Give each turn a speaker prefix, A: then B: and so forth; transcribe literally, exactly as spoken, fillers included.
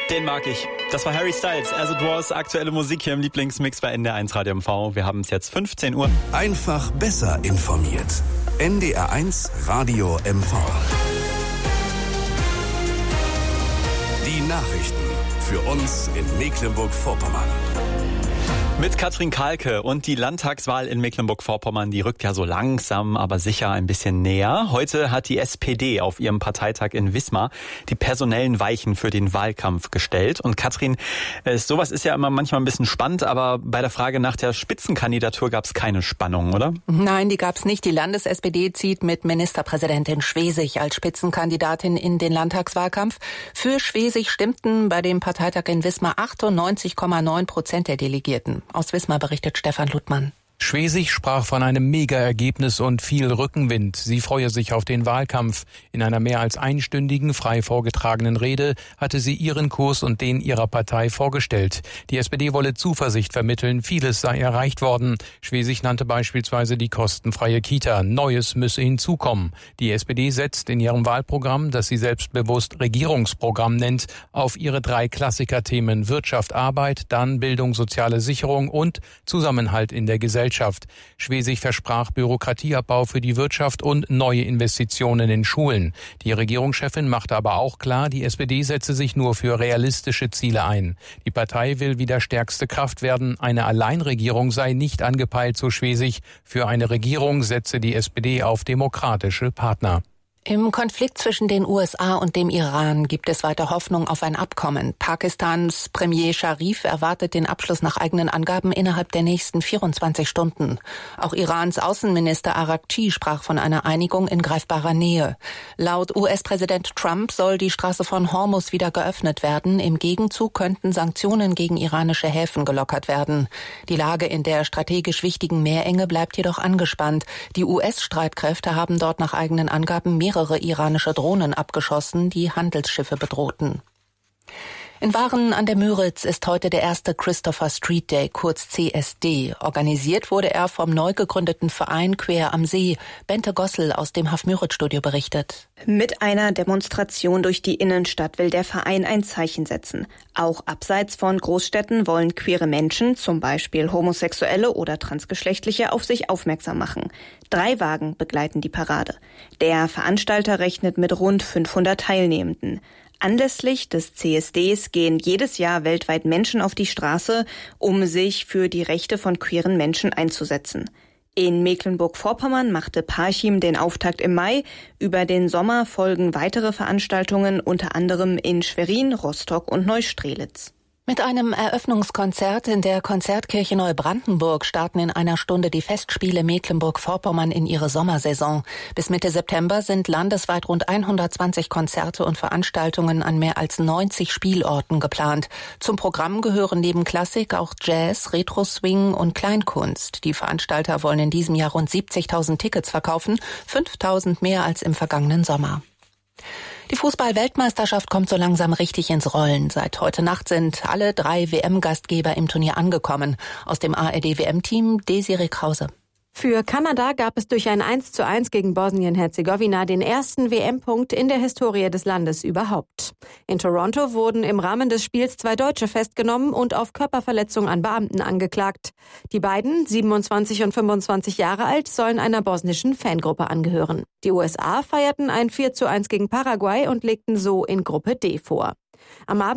A: Den mag ich. Das war Harry Styles. As It Was, aktuelle Musik hier im Lieblingsmix bei N D R eins Radio M V. Wir haben es jetzt fünfzehn Uhr.
B: Einfach besser informiert. N D R eins Radio M V. Die Nachrichten für uns in Mecklenburg-Vorpommern.
A: Mit Katrin Kahlke, und die Landtagswahl in Mecklenburg-Vorpommern, die rückt ja so langsam, aber sicher ein bisschen näher. Heute hat die S P D auf ihrem Parteitag in Wismar die personellen Weichen für den Wahlkampf gestellt. Und Katrin, äh, sowas ist ja immer manchmal ein bisschen spannend, aber bei der Frage nach der Spitzenkandidatur gab es keine Spannung, oder?
C: Nein, die gab es nicht. Die Landes-S P D zieht mit Ministerpräsidentin Schwesig als Spitzenkandidatin in den Landtagswahlkampf. Für Schwesig stimmten bei dem Parteitag in Wismar achtundneunzig Komma neun Prozent der Delegierten. Aus Wismar berichtet Stefan Luttmann.
D: Schwesig sprach von einem Mega-Ergebnis und viel Rückenwind. Sie freue sich auf den Wahlkampf. In einer mehr als einstündigen, frei vorgetragenen Rede hatte sie ihren Kurs und den ihrer Partei vorgestellt. Die S P D wolle Zuversicht vermitteln, vieles sei erreicht worden. Schwesig nannte beispielsweise die kostenfreie Kita. Neues müsse hinzukommen. Die S P D setzt in ihrem Wahlprogramm, das sie selbstbewusst Regierungsprogramm nennt, auf ihre drei Klassikerthemen Wirtschaft, Arbeit, dann Bildung, soziale Sicherung und Zusammenhalt in der Gesellschaft. Schwesig versprach Bürokratieabbau für die Wirtschaft und neue Investitionen in Schulen. Die Regierungschefin machte aber auch klar, die S P D setze sich nur für realistische Ziele ein. Die Partei will wieder stärkste Kraft werden. Eine Alleinregierung sei nicht angepeilt, so Schwesig. Für eine Regierung setze die S P D auf demokratische Partner.
C: Im Konflikt zwischen den U S A und dem Iran gibt es weiter Hoffnung auf ein Abkommen. Pakistans Premier Sharif erwartet den Abschluss nach eigenen Angaben innerhalb der nächsten vierundzwanzig Stunden. Auch Irans Außenminister Araghchi sprach von einer Einigung in greifbarer Nähe. Laut U S-Präsident Trump soll die Straße von Hormuz wieder geöffnet werden. Im Gegenzug könnten Sanktionen gegen iranische Häfen gelockert werden. Die Lage in der strategisch wichtigen Meerenge bleibt jedoch angespannt. Die U S-Streitkräfte haben dort nach eigenen Angaben mehrere mehrere iranische Drohnen abgeschossen, die Handelsschiffe bedrohten. In Waren an der Müritz ist heute der erste Christopher Street Day, kurz C S D. Organisiert wurde er vom neu gegründeten Verein Quer am See. Bente Gossel aus dem Haff-Müritz-Studio berichtet.
E: Mit einer Demonstration durch die Innenstadt will der Verein ein Zeichen setzen. Auch abseits von Großstädten wollen queere Menschen, zum Beispiel Homosexuelle oder Transgeschlechtliche, auf sich aufmerksam machen. Drei Wagen begleiten die Parade. Der Veranstalter rechnet mit rund fünfhundert Teilnehmenden. Anlässlich des C S Ds gehen jedes Jahr weltweit Menschen auf die Straße, um sich für die Rechte von queeren Menschen einzusetzen. In Mecklenburg-Vorpommern machte Parchim den Auftakt im Mai. Über den Sommer folgen weitere Veranstaltungen, unter anderem in Schwerin, Rostock und Neustrelitz.
C: Mit einem Eröffnungskonzert in der Konzertkirche Neubrandenburg starten in einer Stunde die Festspiele Mecklenburg-Vorpommern in ihre Sommersaison. Bis Mitte September sind landesweit rund hundertzwanzig Konzerte und Veranstaltungen an mehr als neunzig Spielorten geplant. Zum Programm gehören neben Klassik auch Jazz, Retro-Swing und Kleinkunst. Die Veranstalter wollen in diesem Jahr rund siebzigtausend Tickets verkaufen, fünftausend mehr als im vergangenen Sommer. Die Fußball-Weltmeisterschaft kommt so langsam richtig ins Rollen. Seit heute Nacht sind alle drei W M-Gastgeber im Turnier angekommen. Aus dem A R D-W M-Team Desiree Krause.
F: Für Kanada gab es durch ein eins zu eins gegen Bosnien-Herzegowina den ersten W M-Punkt in der Historie des Landes überhaupt. In Toronto wurden im Rahmen des Spiels zwei Deutsche festgenommen und auf Körperverletzung an Beamten angeklagt. Die beiden, siebenundzwanzig und fünfundzwanzig Jahre alt, sollen einer bosnischen Fangruppe angehören. Die U S A feierten ein vier zu eins gegen Paraguay und legten so in Gruppe D vor. Am Abend